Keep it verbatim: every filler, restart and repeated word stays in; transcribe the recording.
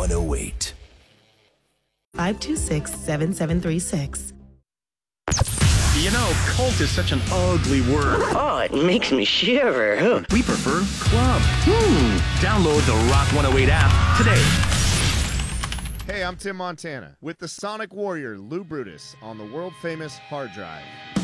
one oh eight. five two six, seven seven three six. You know, cult is such an ugly word. Oh, it makes me shiver. Huh? We prefer club. Hmm. Download the Rock one oh eight app today. Hey, I'm Tim Montana with the Sonic Warrior Lou Brutus on the world-famous Hard Drive.